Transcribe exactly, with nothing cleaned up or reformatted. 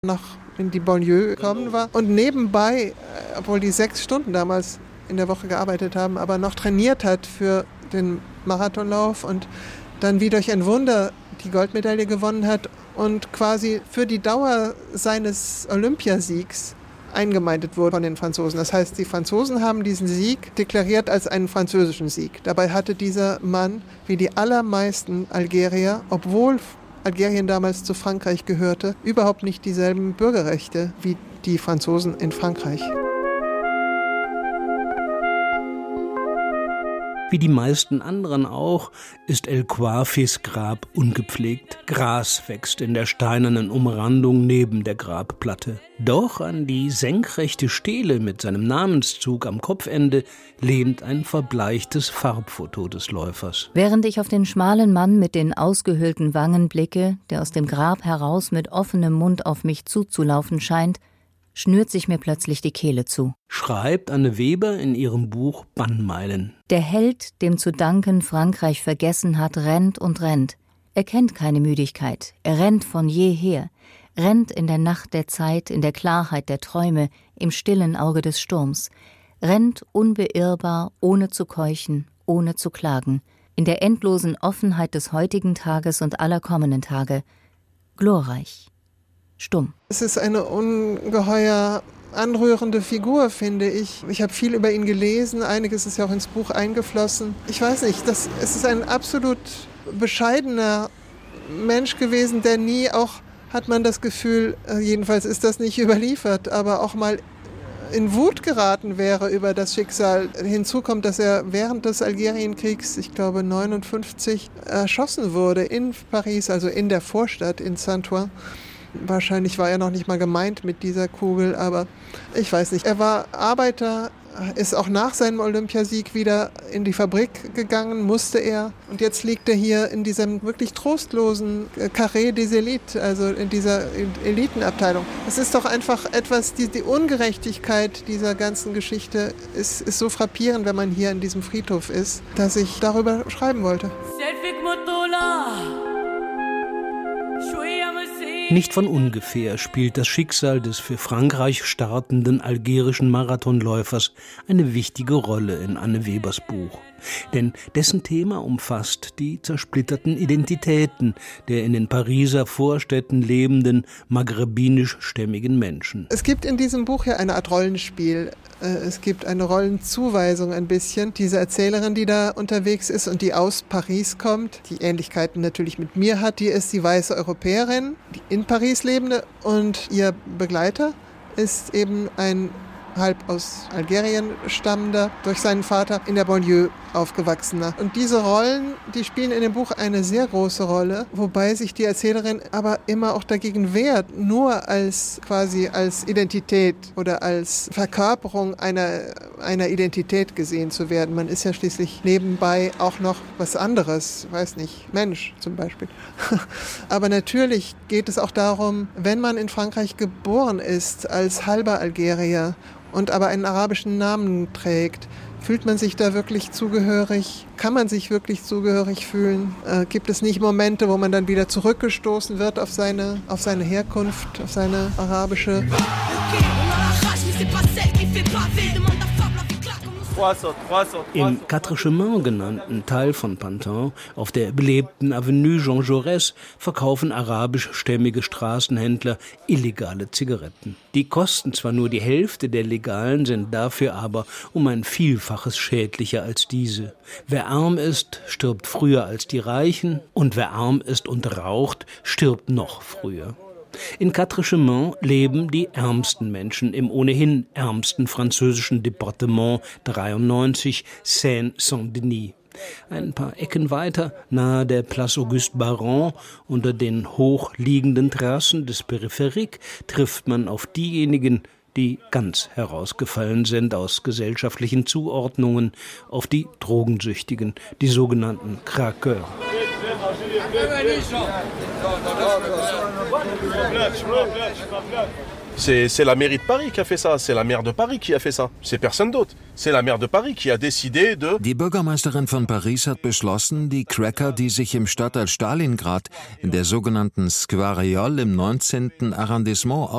nach in die Banlieue gekommen war und nebenbei, obwohl die sechs Stunden damals in der Woche gearbeitet haben, aber noch trainiert hat für den Marathonlauf und dann wie durch ein Wunder die Goldmedaille gewonnen hat und quasi für die Dauer seines Olympiasiegs eingemeindet wurde von den Franzosen. Das heißt, die Franzosen haben diesen Sieg deklariert als einen französischen Sieg. Dabei hatte dieser Mann, wie die allermeisten Algerier, obwohl Algerien damals zu Frankreich gehörte, überhaupt nicht dieselben Bürgerrechte wie die Franzosen in Frankreich. Wie die meisten anderen auch, ist El Kouafis Grab ungepflegt. Gras wächst in der steinernen Umrandung neben der Grabplatte. Doch an die senkrechte Stele mit seinem Namenszug am Kopfende lehnt ein verbleichtes Farbfoto des Läufers. Während ich auf den schmalen Mann mit den ausgehöhlten Wangen blicke, der aus dem Grab heraus mit offenem Mund auf mich zuzulaufen scheint, schnürt sich mir plötzlich die Kehle zu. Schreibt Anne Weber in ihrem Buch Bannmeilen. Der Held, dem zu danken Frankreich vergessen hat, rennt und rennt. Er kennt keine Müdigkeit. Er rennt von jeher. Rennt in der Nacht der Zeit, in der Klarheit der Träume, im stillen Auge des Sturms. Rennt unbeirrbar, ohne zu keuchen, ohne zu klagen. In der endlosen Offenheit des heutigen Tages und aller kommenden Tage. Glorreich. Stumm. Es ist eine ungeheuer anrührende Figur, finde ich. Ich habe viel über ihn gelesen, einiges ist ja auch ins Buch eingeflossen. Ich weiß nicht, das, es ist ein absolut bescheidener Mensch gewesen, der nie auch, hat man das Gefühl, jedenfalls ist das nicht überliefert, aber auch mal in Wut geraten wäre über das Schicksal. Hinzu kommt, dass er während des Algerienkriegs, ich glaube neunundfünfzig, erschossen wurde in Paris, also in der Vorstadt in Saint-Ouen. Wahrscheinlich war er noch nicht mal gemeint mit dieser Kugel, aber ich weiß nicht. Er war Arbeiter, ist auch nach seinem Olympiasieg wieder in die Fabrik gegangen, musste er. Und jetzt liegt er hier in diesem wirklich trostlosen Carré des Élites, also in dieser Elitenabteilung. Es ist doch einfach etwas, die, die Ungerechtigkeit dieser ganzen Geschichte ist, ist so frappierend, wenn man hier in diesem Friedhof ist, dass ich darüber schreiben wollte. Nicht von ungefähr spielt das Schicksal des für Frankreich startenden algerischen Marathonläufers eine wichtige Rolle in Anne Webers Buch. Denn dessen Thema umfasst die zersplitterten Identitäten der in den Pariser Vorstädten lebenden maghrebinisch-stämmigen Menschen. Es gibt in diesem Buch ja eine Art Rollenspiel. Es gibt eine Rollenzuweisung ein bisschen. Diese Erzählerin, die da unterwegs ist und die aus Paris kommt, die Ähnlichkeiten natürlich mit mir hat, die ist die weiße Europäerin, die in Paris lebende, und ihr Begleiter ist eben ein halb aus Algerien stammender, durch seinen Vater in der Banlieue aufgewachsener. Und diese Rollen, die spielen in dem Buch eine sehr große Rolle, wobei sich die Erzählerin aber immer auch dagegen wehrt, nur als quasi als Identität oder als Verkörperung einer, einer Identität gesehen zu werden. Man ist ja schließlich nebenbei auch noch was anderes, weiß nicht, Mensch zum Beispiel. Aber natürlich geht es auch darum, wenn man in Frankreich geboren ist als halber Algerier und aber einen arabischen Namen trägt, fühlt man sich da wirklich zugehörig? Kann man sich wirklich zugehörig fühlen? Äh, gibt es nicht Momente, wo man dann wieder zurückgestoßen wird auf seine, auf seine Herkunft, auf seine arabische? Im Quatre Chemins genannten Teil von Pantin, auf der belebten Avenue Jean Jaurès, verkaufen arabischstämmige Straßenhändler illegale Zigaretten. Die kosten zwar nur die Hälfte der legalen, sind dafür aber um ein Vielfaches schädlicher als diese. Wer arm ist, stirbt früher als die Reichen, und wer arm ist und raucht, stirbt noch früher. In Quatre Chemins leben die ärmsten Menschen im ohnehin ärmsten französischen Departement dreiundneunzig, Seine-Saint-Denis. Ein paar Ecken weiter, nahe der Place Auguste Baron, unter den hochliegenden Terrassen des Peripheriques, trifft man auf diejenigen, die ganz herausgefallen sind aus gesellschaftlichen Zuordnungen, auf die Drogensüchtigen, die sogenannten Craqueurs. C'est, c'est la mairie de Paris qui a fait ça, c'est la maire de Paris qui a fait ça, c'est personne d'autre. C'est la maire de Paris qui a décidé de... Die Bürgermeisterin von Paris hat beschlossen, die Cracker, die sich im Stadtteil Stalingrad in der sogenannten Square Royale im neunzehnten Arrondissement